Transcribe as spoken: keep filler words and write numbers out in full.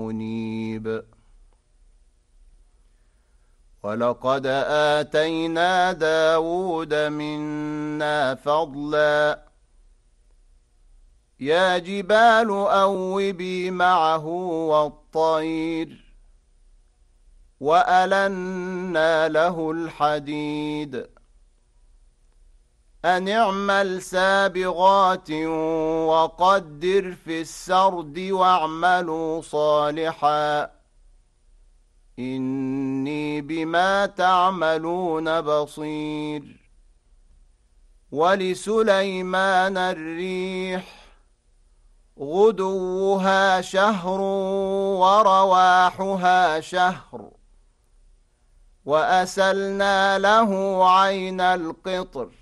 منيب ولقد آتينا داود منا فضلا يا جبال أوبي معه والطير وألنا له الحديد أن اعمل سابغات وقدر في السرد واعملوا صالحا إني بما تعملون بصير ولسليمان الريح غدوها شهر ورواحها شهر وأسلنا له عين القطر